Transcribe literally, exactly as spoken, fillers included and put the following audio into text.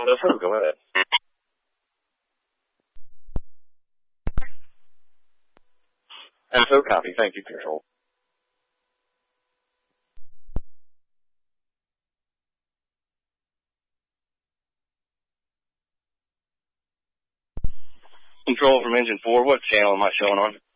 F O, go ahead. F O copy. Thank you, Control. Control from engine four. What channel am I showing on?